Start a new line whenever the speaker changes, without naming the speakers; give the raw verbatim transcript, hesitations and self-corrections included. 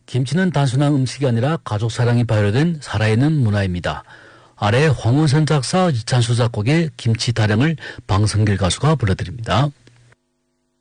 김치는 단순한 음식이 아니라 가족 사랑이 발효된 살아있는 문화입니다. 아래 황원선 작사, 이찬수 작곡의 김치 타령을 방성길 가수가 불러드립니다.